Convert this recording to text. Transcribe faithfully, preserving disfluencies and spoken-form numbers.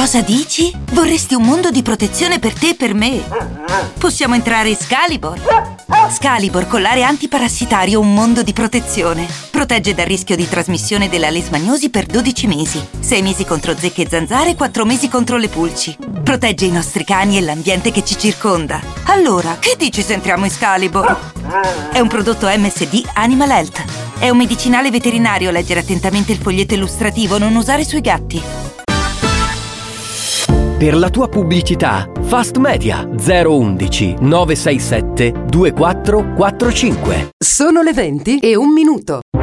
Cosa dici? Vorresti un mondo di protezione per te e per me? Possiamo entrare in Scalibor. Scalibor, collare antiparassitario, un mondo di protezione. Protegge dal rischio di trasmissione della leishmaniosi per dodici mesi. sei mesi contro zecche e zanzare, quattro mesi contro le pulci. Protegge i nostri cani e l'ambiente che ci circonda. Allora, che dici se entriamo in Scalibor? È un prodotto M S D Animal Health. È un medicinale veterinario. Leggere attentamente il foglietto illustrativo, non usare sui gatti. Per la tua pubblicità, Fast Media zero undici nove sei sette due quattro quattro cinque. Sono le venti e un minuto.